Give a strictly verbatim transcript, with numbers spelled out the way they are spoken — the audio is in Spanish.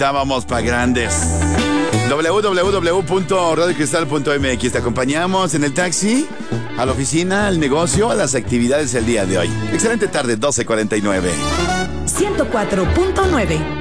Estábamos pa' grandes. doble u doble u doble u punto radio cristal punto m x. Te acompañamos en el taxi, a la oficina, al negocio, a las actividades del día de hoy. Excelente tarde, doce cuarenta y nueve. ciento cuatro punto nueve.